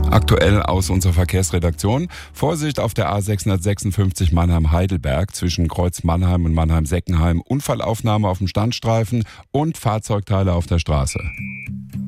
Aktuell aus unserer Verkehrsredaktion. Vorsicht auf der A656 Mannheim-Heidelberg zwischen Kreuz Mannheim und Mannheim-Seckenheim. Unfallaufnahme auf dem Standstreifen und Fahrzeugteile auf der Straße.